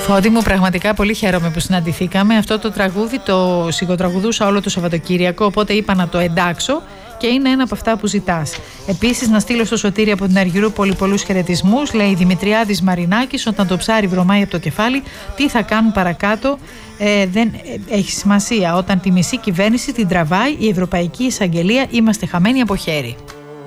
Φώτη μου, πραγματικά πολύ χαίρομαι που συναντηθήκαμε. Αυτό το τραγούδι το σιγοτραγουδούσα όλο το Σαββατοκύριακο, οπότε είπα να το εντάξω και είναι ένα από αυτά που ζητάς. Επίσης, να στείλω στο Σωτήρι από την Αργυρούπολη πολλούς χαιρετισμούς. Λέει Δημητριάδης Μαρινάκης, όταν το ψάρι βρωμάει από το κεφάλι, τι θα κάνουν παρακάτω, δεν έχει σημασία. Όταν τη μισή κυβέρνηση την τραβάει η Ευρωπαϊκή Εισαγγελία, είμαστε χαμένοι από χέρι.